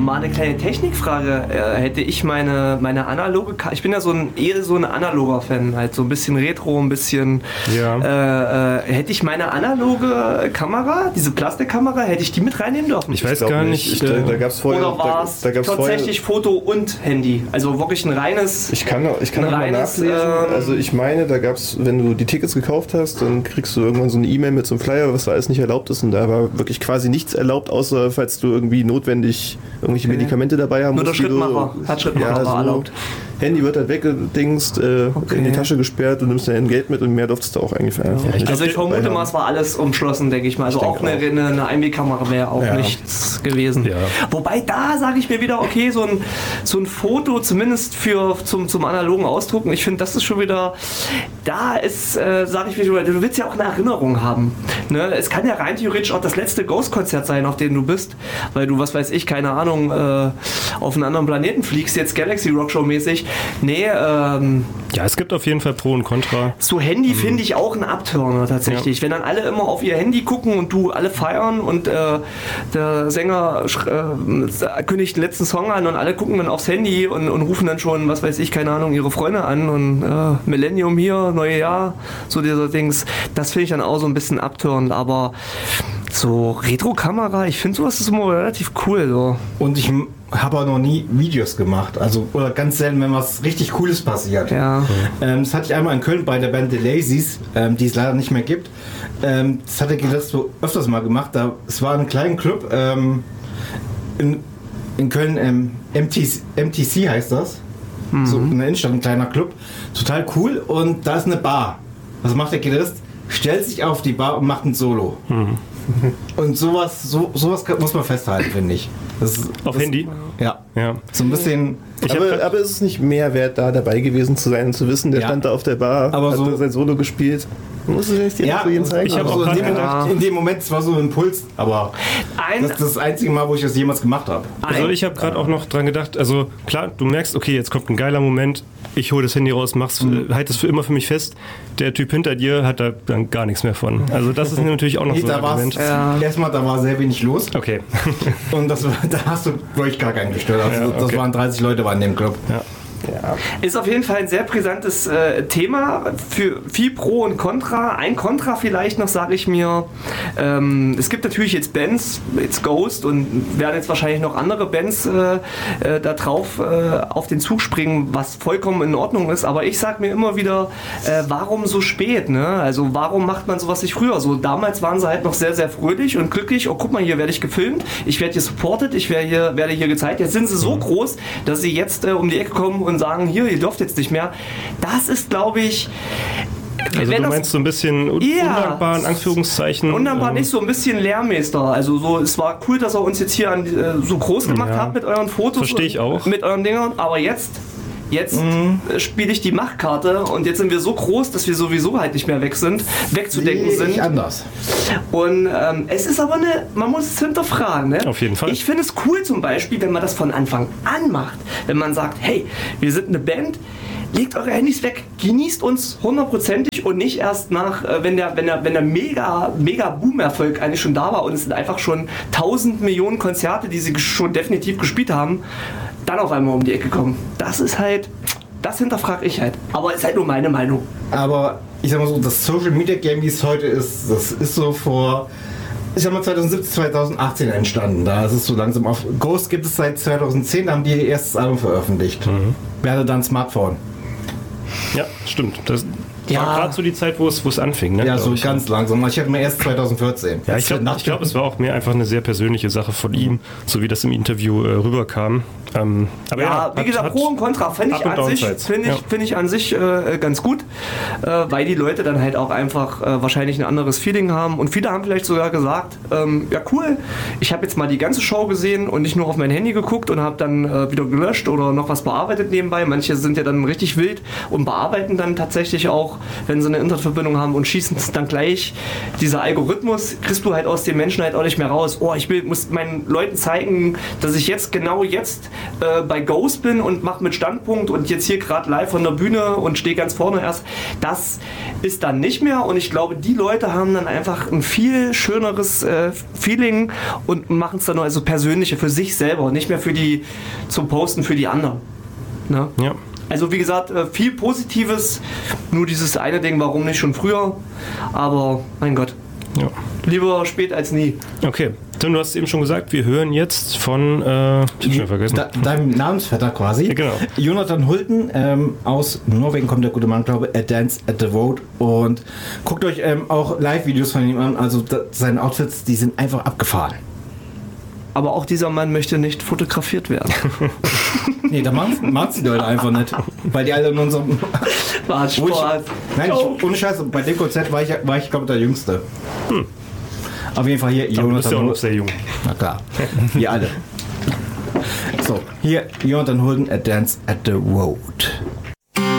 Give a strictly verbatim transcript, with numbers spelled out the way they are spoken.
Mal eine kleine Technikfrage. Äh, hätte ich meine, meine analoge Ka- ich bin ja so ein eher so ein analoger Fan, halt so ein bisschen Retro, ein bisschen Ja. äh, äh, hätte ich meine analoge Kamera, diese Plastikkamera, hätte ich die mit reinnehmen dürfen? Ich weiß glaub gar nicht. Ich, da äh, da gab's vorher, Oder war es da, da gab's tatsächlich vorher, Foto und Handy? Also wirklich ein reines... Ich kann, ich kann ein noch mal reines, nachlesen. ähm, Also ich meine, da gab es, wenn du die Tickets gekauft hast, dann kriegst du irgendwann so eine E-Mail mit so einem Flyer, was da alles nicht erlaubt ist. Und da war wirklich quasi nichts erlaubt, außer falls du irgendwie notwendig irgendwelche Okay. Medikamente dabei haben Nur der musst. die du- Schrittmacher. Hat Schrittmacher ja, war so erlaubt. Handy wird halt weggedingst, äh, Okay. in die Tasche gesperrt, du nimmst dein Geld mit und mehr durftest du auch eigentlich einfach nicht. Also ich vermute mal, es war alles umschlossen, denke ich mal. Also Ich auch denke eine, eine, eine Einwegkamera wäre auch Ja. nichts gewesen. Ja. Wobei da sage ich mir wieder, okay, so ein, so ein Foto zumindest für zum, zum analogen Ausdrucken, ich finde, das ist schon wieder, da ist, äh, sage ich mir schon wieder, du willst ja auch eine Erinnerung haben. Ne? Es kann ja rein theoretisch auch das letzte Ghost-Konzert sein, auf dem du bist, weil du, was weiß ich, keine Ahnung, äh, auf einen anderen Planeten fliegst, jetzt Galaxy Rockshow mäßig. Nee, ähm, Ja, es gibt auf jeden Fall Pro und Contra. so Handy finde ich auch ein Abturner tatsächlich. Wenn dann alle immer auf ihr Handy gucken und du alle feiern und äh, der Sänger äh, kündigt den letzten Song an und alle gucken dann aufs Handy und, und rufen dann schon, was weiß ich, keine Ahnung, ihre Freunde an und äh, Millennium hier, neue Jahr, so dieser Dings. Das finde ich dann auch so ein bisschen abturnend, aber so Retro-Kamera, ich finde sowas ist immer relativ cool. So. Und ich habe auch noch nie Videos gemacht. Also, oder ganz selten, wenn was richtig Cooles passiert. Ja. Ähm, das hatte ich einmal in Köln bei der Band The Lazies, ähm, die es leider nicht mehr gibt. Ähm, das hatte ich das so öfters mal gemacht. Da, es war ein kleiner Club ähm, in, in Köln, ähm, M T C, M T C heißt das. Mhm. So in der Innenstadt, ein kleiner Club. Total cool. Und da ist eine Bar. Was macht der Gitarrist? Stellt sich auf die Bar und macht ein Solo. Mhm. Und sowas, so, sowas muss man festhalten, finde ich. Das, Auf das, Handy? Ja. Ja. So ein bisschen. Ich hab aber, grad- aber ist es nicht mehr wert, da dabei gewesen zu sein und zu wissen, der Ja. stand da auf der Bar, Aber hat so- sein Solo gespielt. Muss ich nicht dir Ja, so jeden zeigen? ich hab also auch in, dem grad Moment, gedacht- in dem Moment, es war so ein Impuls, aber Ein, das ist das einzige Mal, wo ich das jemals gemacht habe. Also ein, ich habe gerade auch noch dran gedacht, also klar, du merkst, okay, jetzt kommt ein geiler Moment, ich hole das Handy raus, mach's, Mhm. äh, halt es für immer für mich fest, der Typ hinter dir hat da dann gar nichts mehr von. Also das ist natürlich auch noch Nee, so ein da war's, Argument. Ja. erstmal, da war sehr wenig los Okay. und das, war- da hast du wirklich gar keinen gestört. Also Ja, das okay. waren dreißig Leute waren in dem Club. Ja. Ist auf jeden Fall ein sehr brisantes äh, Thema für viel Pro und Contra. Ein Contra vielleicht noch, sage ich mir. Ähm, es gibt natürlich jetzt Bands, jetzt Ghost und werden jetzt wahrscheinlich noch andere Bands äh, äh, da drauf äh, auf den Zug springen, was vollkommen in Ordnung ist. Aber ich sage mir immer wieder, äh, warum so spät? Ne? Also warum macht man sowas nicht früher? So damals waren sie halt noch sehr, sehr fröhlich und glücklich. Oh, guck mal, hier werde ich gefilmt, ich werde hier supported, ich werde hier, werde hier gezeigt. Jetzt sind sie so groß, dass sie jetzt äh, um die Ecke kommen und sagen, hier, ihr dürft jetzt nicht mehr. Das ist, glaube ich... Also wenn du das- meinst so ein bisschen un Ja. undankbar, in Anführungszeichen. Undankbar ähm, nicht, so ein bisschen Lehrmeister. Also so, es war cool, dass ihr uns jetzt hier an, äh, so groß gemacht Ja. habt mit euren Fotos. Versteh ich und auch. Mit euren Dingern. Aber jetzt, jetzt äh, spiele ich die Machtkarte und jetzt sind wir so groß, dass wir sowieso halt nicht mehr weg sind, wegzudenken Sehe sind. ich anders. Und ähm, es ist aber eine, man muss es hinterfragen. Ne? Auf jeden Fall. Ich finde es cool zum Beispiel, wenn man das von Anfang an macht. Wenn man sagt, hey, wir sind eine Band, legt eure Handys weg, genießt uns hundertprozentig und nicht erst nach, äh, wenn der, wenn der, wenn der mega, mega Boom-Erfolg eigentlich schon da war und es sind einfach schon tausend Millionen Konzerte, die sie schon definitiv gespielt haben, dann auf einmal um die Ecke kommen. Das ist halt, das hinterfrage ich halt. Aber ist halt nur meine Meinung. Aber ich sag mal so, das Social Media Game, wie es heute ist, das ist so vor, ich sag mal zweitausendsiebzehn, zweitausendachtzehn entstanden. Da ist es so langsam auf. Ghost gibt es seit zweitausendzehn, da haben die ihr erstes Album veröffentlicht. Mhm. Wer hatte dann ein Smartphone? Ja, stimmt. Das Ja. war gerade so die Zeit, wo es, wo es anfing. Ne, Ja, glaub so ich. ganz langsam. Ich hatte mir erst zweitausendvierzehn. Ja, ich glaube, Nach- ich glaub, es war auch mehr einfach eine sehr persönliche Sache von ihm, so wie das im Interview äh, rüberkam. Ähm, aber ja, Ja, wie hat- gesagt, hat Pro und Contra finde ich, Up and an sich, Downsides. find ich, Ja. find ich an sich äh, ganz gut, äh, weil die Leute dann halt auch einfach äh, wahrscheinlich ein anderes Feeling haben und viele haben vielleicht sogar gesagt, ähm, ja cool, ich habe jetzt mal die ganze Show gesehen und nicht nur auf mein Handy geguckt und habe dann äh, wieder gelöscht oder noch was bearbeitet nebenbei. Manche sind ja dann richtig wild und bearbeiten dann tatsächlich auch, wenn sie eine Internetverbindung haben und schießen es dann gleich. Dieser Algorithmus kriegst du halt aus den Menschen halt auch nicht mehr raus. Oh, ich will, muss meinen Leuten zeigen, dass ich jetzt, genau jetzt äh, bei Ghost bin und mache mit Standpunkt und jetzt hier gerade live von der Bühne und stehe ganz vorne erst, das ist dann nicht mehr und ich glaube, die Leute haben dann einfach ein viel schöneres äh, Feeling und machen es dann nur also persönliche für sich selber und nicht mehr für die zum Posten für die anderen. Ne? Ja. Also wie gesagt, äh, viel Positives, nur dieses eine Ding, warum nicht schon früher, aber mein Gott. Ja. Lieber spät als nie. Okay, Tim, du hast eben schon gesagt, wir hören jetzt von, äh, ich hab schon vergessen. Da, deinem Namensvetter quasi. Ja, genau. Jonathan Hulten, ähm, aus Norwegen kommt der gute Mann, glaube ich, A Dance at the Road. Und guckt euch ähm, auch Live-Videos von ihm an. Also da, seine Outfits, die sind einfach abgefahren. Aber auch dieser Mann möchte nicht fotografiert werden. Nee, da machen es die Leute einfach nicht. Weil die alle in unserem... War Wo ich, Spaß. nein, ich, ohne Scheiße, bei dem Konzert war ich, war ich glaube ich, der Jüngste. Hm. Auf jeden Fall hier Aber du bist ja auch Jonathan noch sehr jung. Na klar, wir alle. So, hier Jonathan Hulten, A Dance at the Road.